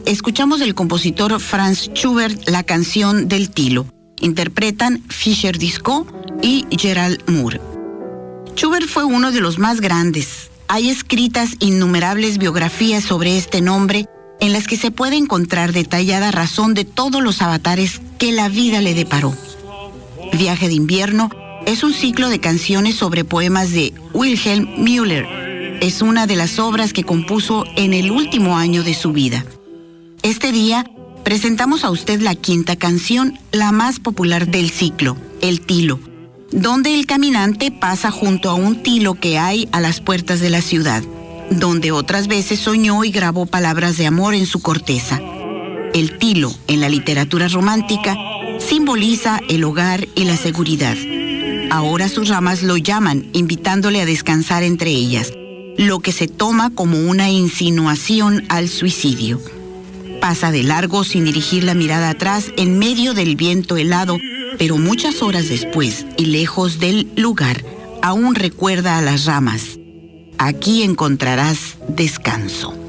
escuchamos del compositor Franz Schubert la canción del Tilo. Interpretan Fischer Disco y Gerald Moore. Schubert fue uno de los más grandes. Hay escritas innumerables biografías sobre este nombre en las que se puede encontrar detallada razón de todos los avatares que la vida le deparó. Viaje de invierno es un ciclo de canciones sobre poemas de Wilhelm Müller. Es una de las obras que compuso en el último año de su vida. Este día presentamos a usted la quinta canción, la más popular del ciclo, El Tilo, donde el caminante pasa junto a un tilo que hay a las puertas de la ciudad, donde otras veces soñó y grabó palabras de amor en su corteza. El tilo, en la literatura romántica, simboliza el hogar y la seguridad. Ahora sus ramas lo llaman, invitándole a descansar entre ellas, lo que se toma como una insinuación al suicidio. Pasa de largo sin dirigir la mirada atrás en medio del viento helado, pero muchas horas después y lejos del lugar, aún recuerda a las ramas. Aquí encontrarás descanso.